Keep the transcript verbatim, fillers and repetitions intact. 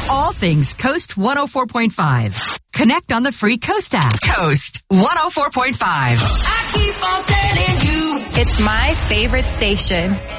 all things Coast one oh four point five. Connect on the free Coast app. Coast one oh four point five. I keep on telling you, it's my favorite station.